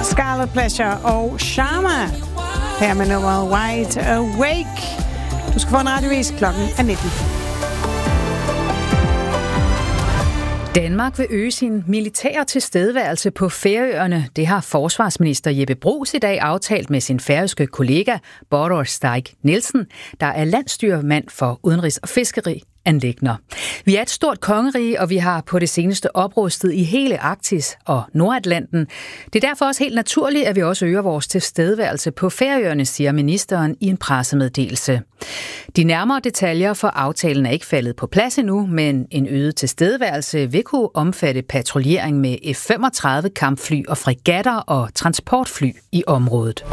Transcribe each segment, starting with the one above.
Scarlet Pleasure og Sharma. Her med nummeret Wide Awake. Du skal få en radiovis klokken er 19. Danmark vil øge sin militære tilstedeværelse på Færøerne. Det har forsvarsminister Jeppe Bruus i dag aftalt med sin færøske kollega Bård Steig Nielsen, der er landsstyrmand for udenrigs- og fiskerianliggender. Vi er et stort kongerige, og vi har på det seneste oprustet i hele Arktis og Nordatlanten. Det er derfor også helt naturligt, at vi også øger vores tilstedeværelse på Færøerne, siger ministeren i en pressemeddelelse. De nærmere detaljer for aftalen er ikke faldet på plads endnu, men en øget tilstedeværelse vil kunne omfatte patruljering med F-35 kampfly og fregatter og transportfly i området.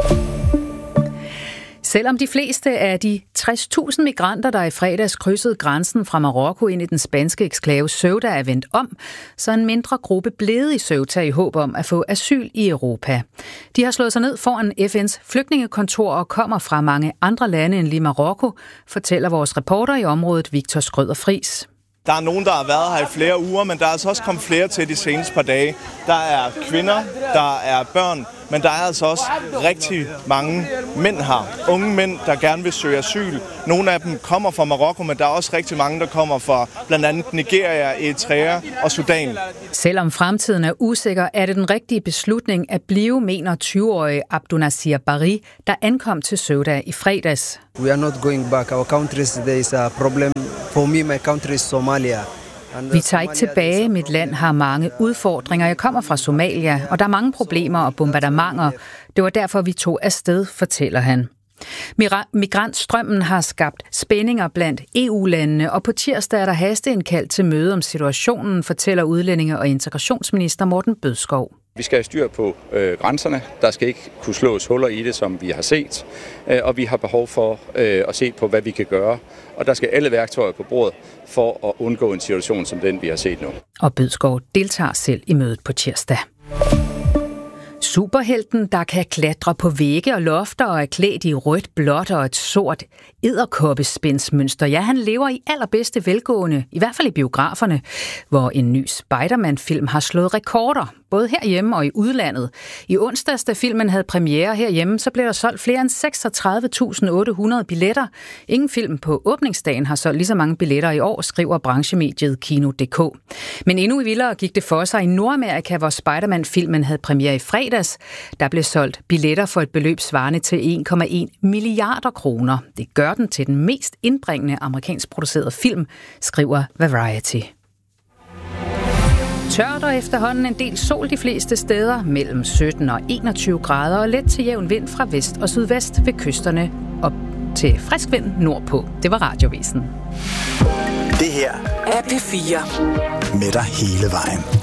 Selvom de fleste af de 60.000 migranter, der i fredags krydsede grænsen fra Marokko ind i den spanske eksklave Ceuta, er vendt om, så er en mindre gruppe blevet i Ceuta i håb om at få asyl i Europa. De har slået sig ned foran FN's flygtningekontor og kommer fra mange andre lande end lige Marokko, fortæller vores reporter i området Victor Skrøder Friis. Der er nogen, der har været her i flere uger, men der er altså også kommet flere til de seneste par dage. Der er kvinder, der er børn, men der er altså også rigtig mange mænd her. Unge mænd, der gerne vil søge asyl. Nogle af dem kommer fra Marokko, men der er også rigtig mange, der kommer fra blandt andet Nigeria, Eritrea og Sudan. Selvom fremtiden er usikker, er det den rigtige beslutning at blive, mener 20-årige Abdunasir Bari, der ankom til Ceuta i fredags. We are not going back. Our country there is a problem. For me, my country is Somalia. Vi tager ikke tilbage. Mit land har mange udfordringer. Jeg kommer fra Somalia, og der er mange problemer og bombardementer. Det var derfor, vi tog afsted, fortæller han. Migrantstrømmen har skabt spændinger blandt EU-landene, og på tirsdag er der hasteindkaldt til møde om situationen, fortæller udlændinge- og integrationsminister Morten Bødskov. Vi skal have styr på grænserne. Der skal ikke kunne slås huller i det, som vi har set. Og vi har behov for at se på, hvad vi kan gøre. Og der skal alle værktøjer på bordet for at undgå en situation som den, vi har set nu. Og Bødskov deltager selv i mødet på tirsdag. Superhelten, der kan klatre på vægge og lofter og er klædt i rødt, blåt og et sort edderkoppespændsmønster. Ja, han lever i allerbedste velgående, i hvert fald i biograferne, hvor en ny Spider-Man-film har slået rekorder, både herhjemme og i udlandet. I onsdags, da filmen havde premiere herhjemme, så blev der solgt flere end 36.800 billetter. Ingen film på åbningsdagen har solgt lige så mange billetter i år, skriver branchemediet Kino.dk. Men endnu vildere gik det for sig i Nordamerika, hvor Spider-Man-filmen havde premiere i fredags. Der blev solgt billetter for et beløb svarende til 1,1 milliarder kroner. Det gør den til den mest indbringende amerikansk producerede film, skriver Variety. Tørt og efterhånden en del sol de fleste steder, mellem 17 og 21 grader og let til jævn vind fra vest og sydvest ved kysterne op til frisk vind nordpå. Det var Radiovisen. Det her er P4 med dig hele vejen.